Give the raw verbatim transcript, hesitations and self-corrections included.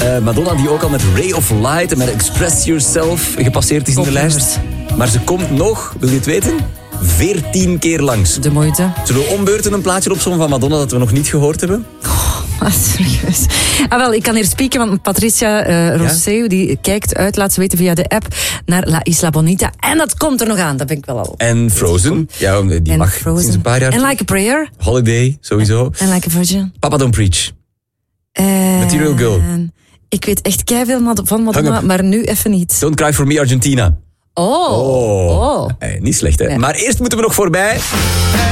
Uh, Madonna die ook al met Ray of Light en met Express Yourself gepasseerd is in de lijst. Maar ze komt nog, wil je het weten? veertien keer langs. De moeite. Zullen we ombeurten een plaatje opzommen van Madonna dat we nog niet gehoord hebben? Ah, serieus. Ah, wel, ik kan hier spieken, want Patricia uh, Rosseu, ja? die kijkt uit, laat ze weten via de app, naar La Isla Bonita. En dat komt er nog aan, dat ben ik wel al. En Frozen. Ja, die en mag Frozen. sinds een paar jaar. En Like a Prayer. Holiday, sowieso. En Like a Virgin. Papa Don't Preach. En... Material Girl. Ik weet echt keiveel van Madonna, maar nu even niet. Don't Cry For Me, Argentina. Oh. Oh. oh. Hey, niet slecht, hè? Ja. Maar eerst moeten we nog voorbij...